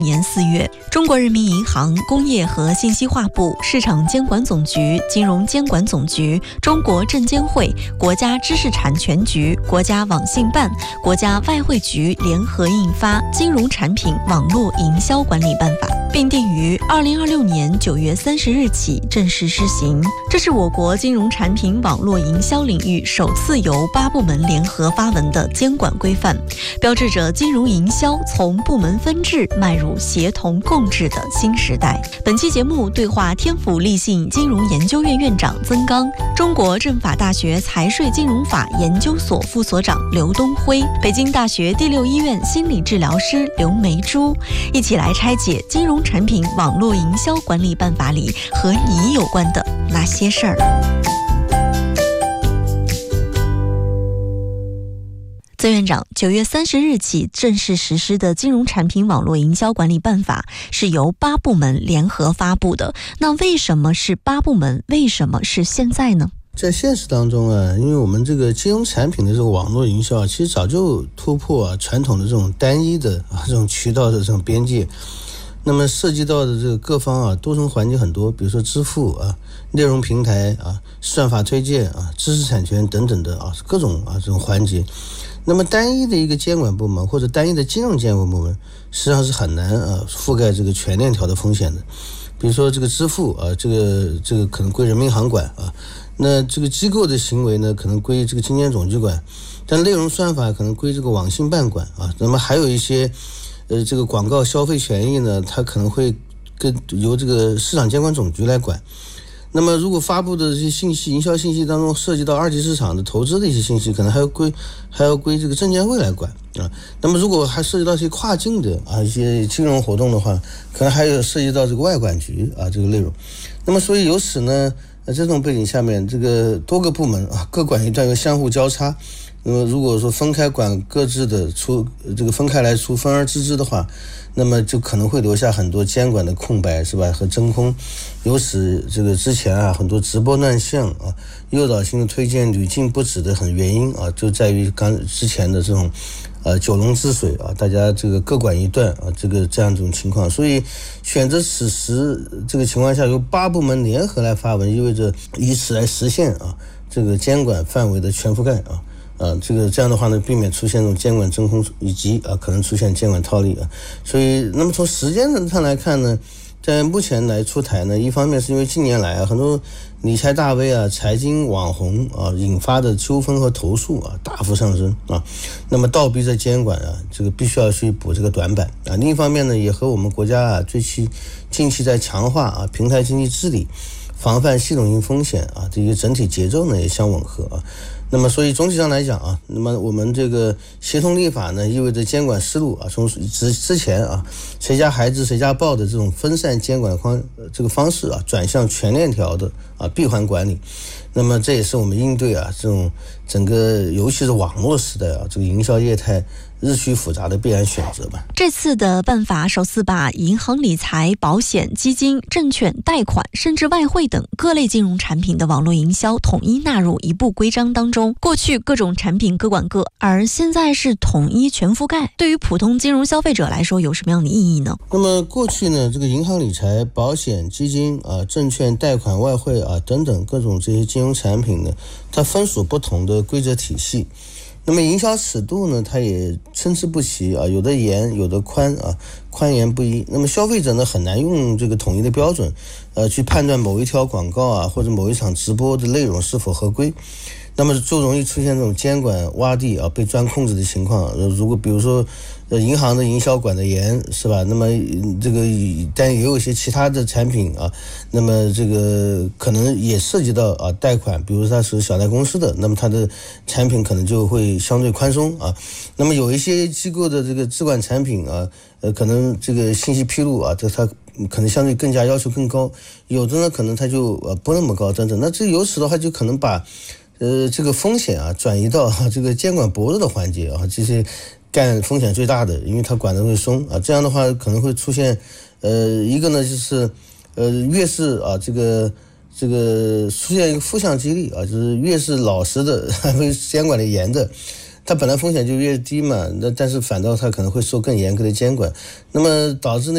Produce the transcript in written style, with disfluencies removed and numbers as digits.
年4月，中国人民银行、工业和信息化部、市场监管总局、金融监管总局、中国证监会、国家知识产权局、国家网信办、国家外汇局联合印发《金融产品网络营销管理办法》，并定于2026年9月30日起正式施行。这是我国金融产品网络营销领域首次由8部门联合发文的监管规范，标志着金融营销从部门分治迈入协同共治的新时代。本期节目对话天府立信金融研究院院长曾刚，中国政法大学财税金融法研究所副所长刘东辉，北京大学第6医院心理治疗师刘梅珠，一起来拆解金融产品网络营销管理办法里和你有关的那些事儿。曾院长，9月30日起正式实施的金融产品网络营销管理办法是由8部门联合发布的。那为什么是8部门？为什么是现在呢？ 在现实当中啊，因为我们这个金融产品的这个网络营销其实早就突破传统的这种单一的这种渠道的这种边界。那么涉及到的这个各方多重环节很多，比如说支付内容平台算法推荐知识产权等等的各种这种环节。那么单一的一个监管部门或者单一的金融监管部门实际上是很难覆盖这个全链条的风险的。比如说这个支付这个可能归人民银行管那这个机构的行为呢可能归这个金监总局管，但内容算法可能归这个网信办管那么还有一些这个广告消费权益呢，它可能会由这个市场监管总局来管。那么如果发布的这些信息，营销信息当中涉及到二级市场的投资的一些信息，可能还要归这个证监会来管那么如果还涉及到一些跨境的一些金融活动的话，可能还有涉及到这个外管局这个内容。那么所以由此呢，这种背景下面，这个多个部门各管一段又相互交叉。那么如果说分开管各自的这个分开来出分而治之的话，那么就可能会留下很多监管的空白是吧和真空。由此这个之前很多直播乱象诱导性的推荐屡禁不止的很原因就在于之前的这种九龙治水大家这个各管一段这样一种情况。所以选择此时这个情况下由8部门联合来发文，意味着以此来实现这个监管范围的全覆盖这样的话呢，避免出现这种监管真空以及可能出现监管套利所以那么从时间上来看呢，在目前来出台呢，一方面是因为近年来很多理财大 V 财经网红引发的纠纷和投诉大幅上升那么倒逼着监管这个必须要去补这个短板另一方面呢，也和我们国家近期在强化平台经济治理、防范系统性风险这个整体节奏呢也相吻合那么所以总体上来讲那么我们这个协同立法呢，意味着监管思路从之前谁家孩子谁家抱的这种分散监管这个方式转向全链条的闭环管理。那么这也是我们应对这种整个尤其是网络时代这个营销业态日趋复杂的必然选择吧。 这次的办法首次把银行理财、保险、基金、证券、贷款甚至外汇等各类金融产品的网络营销统一纳入一部规章当中。过去各种产品各管各，而现在是统一全覆盖。对于普通金融消费者来说有什么样的意义呢？ 那么过去呢，这个银行理财、保险、基金证券、贷款、外汇等等各种这些金融产品呢，它分属不同的规则体系。那么营销尺度呢，它也参差不齐有的严有的宽宽严不一。那么消费者呢很难用这个统一的标准去判断某一条广告或者某一场直播的内容是否合规。那么就容易出现这种监管洼地被专控制的情况。如果比如说银行的营销管得严是吧，那么这个但也有一些其他的产品那么这个可能也涉及到贷款，比如说它是小贷公司的，那么它的产品可能就会相对宽松那么有一些机构的这个资管产品可能这个信息披露它可能相对更加要求更高，有的呢可能它就不那么高等等。那这由此的话就可能把这个风险转移到这个监管薄弱的环节这些干风险最大的，因为它管得会松这样的话可能会出现一个呢就是越是这个出现一个负向激励就是越是老实的监管的严的，它本来风险就越低嘛，但是反倒它可能会受更严格的监管，那么导致呢